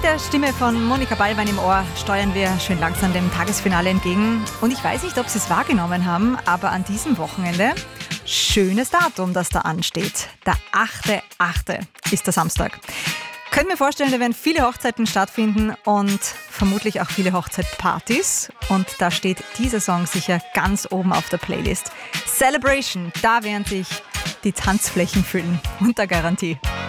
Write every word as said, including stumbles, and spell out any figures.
Mit der Stimme von Monika Ballwein im Ohr steuern wir schön langsam dem Tagesfinale entgegen. Und ich weiß nicht, ob Sie es wahrgenommen haben, aber an diesem Wochenende, schönes Datum, das da ansteht. Der achte achte ist der Samstag. Können mir vorstellen, da werden viele Hochzeiten stattfinden und vermutlich auch viele Hochzeitpartys. Und da steht dieser Song sicher ganz oben auf der Playlist. Celebration, da werden sich die Tanzflächen füllen, unter Garantie.